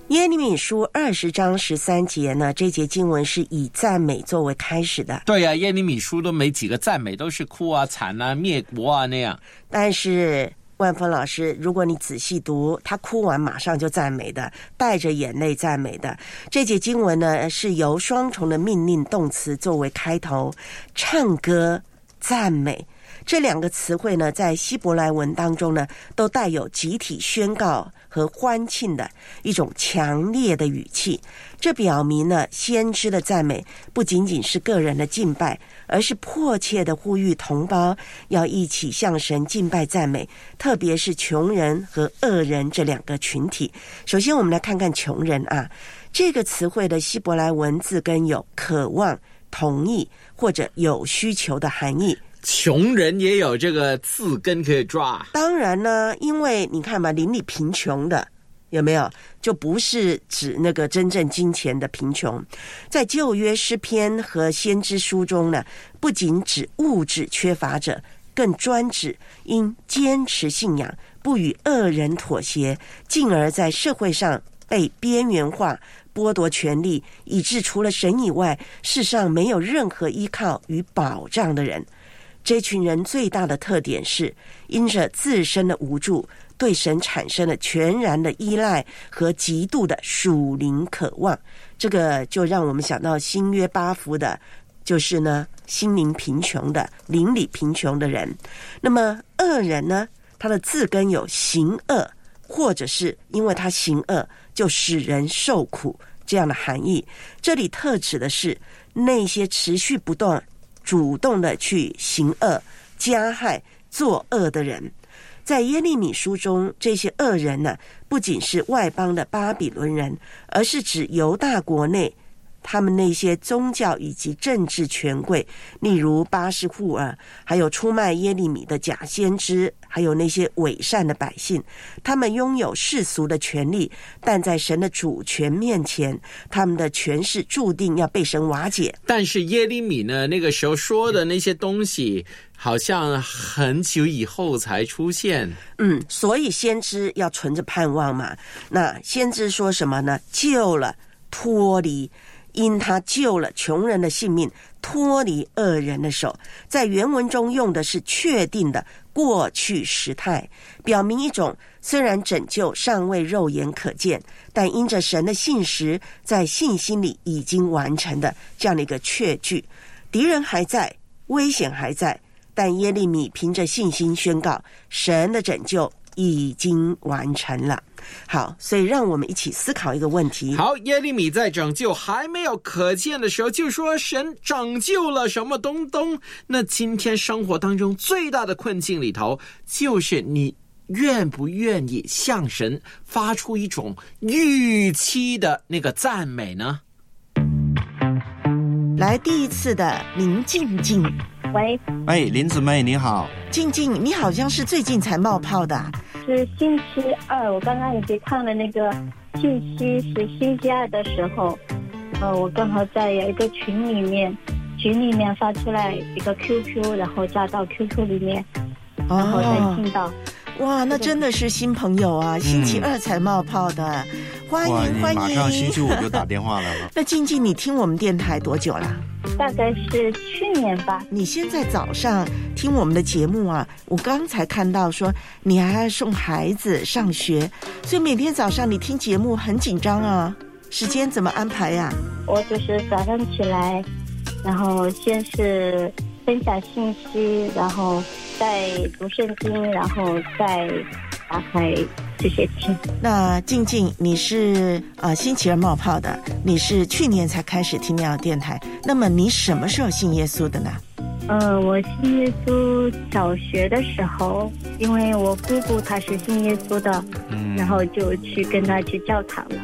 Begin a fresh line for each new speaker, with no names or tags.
耶利米书20章13节呢，这节经文是以赞美作为开始的。
对啊，耶利米书都没几个赞美，都是哭啊、惨啊、灭国啊那样。
但是万峰老师，如果你仔细读，他哭完马上就赞美的，带着眼泪赞美的。这节经文呢，是由双重的命令动词作为开头，唱歌、赞美。这两个词汇呢，在希伯来文当中呢，都带有集体宣告和欢庆的一种强烈的语气。这表明呢，先知的赞美不仅仅是个人的敬拜，而是迫切的呼吁同胞要一起向神敬拜赞美，特别是穷人和恶人这两个群体。首先我们来看看穷人啊，这个词汇的希伯来文字根有渴望、同意或者有需求的含义。
穷人也有这个字根可以抓。
当然呢，因为你看嘛，邻里贫穷的有没有，就不是指那个真正金钱的贫穷。在旧约诗篇和先知书中呢，不仅指物质缺乏者，更专指因坚持信仰，不与恶人妥协，进而在社会上被边缘化、剥夺权利，以致除了神以外，世上没有任何依靠与保障的人。这群人最大的特点是因着自身的无助，对神产生了全然的依赖和极度的属灵渴望。这个就让我们想到新约8福的，就是呢心灵贫穷的、邻里贫穷的人。那么恶人呢，他的字根有行恶，或者是因为他行恶就使人受苦这样的含义。这里特指的是那些持续不断主动的去行恶、加害、作恶的人。在耶利米书中，这些恶人呢，不仅是外邦的巴比伦人，而是指犹大国内他们那些宗教以及政治权贵，例如巴士户尔，还有出卖耶利米的假先知，还有那些伪善的百姓。他们拥有世俗的权利，但在神的主权面前，他们的权势注定要被神瓦解。
但是耶利米呢，那个时候说的那些东西好像很久以后才出现。
所以先知要存着盼望嘛。那先知说什么呢？救了，脱离，因他救了穷人的性命，脱离恶人的手。在原文中用的是确定的过去时态，表明一种虽然拯救尚未肉眼可见，但因着神的信实，在信心里已经完成的这样的一个确据。敌人还在，危险还在，但耶利米凭着信心宣告，神的拯救已经完成了。好，所以让我们一起思考一个问题。
好，耶利米在拯救还没有可见的时候，就说神拯救了什么东东。那今天生活当中最大的困境里头，就是你愿不愿意向神发出一种预期的那个赞美呢？
来，第一次的林静静。
喂，
哎，林姊妹你好。
静静，你好像是最近才冒泡的啊？
是星期二，我刚刚已经看了那个信息，是星期二的时候，我刚好在有一个群里面发出来一个 QQ， 然后加到 QQ 里面，然后再听到。
哇，那真的是新朋友啊！星期二才冒泡的，欢迎欢迎！
马上星期5就打电话来了。
那静静，你听我们电台多久了？
大概是去年吧。
你现在早上听我们的节目啊，我刚才看到说你还要送孩子上学，所以每天早上你听节目很紧张啊，时间怎么安排呀？
我就是早上起来，然后先是分享信息，然后再读圣经，然后再打开这些听。
那静静，你是星期二冒泡的，你是去年才开始听妙电台，那么你什么时候信耶稣的呢？
我信耶稣小学的时候，因为我姑姑她是信耶稣的，然后就去跟她去教堂了。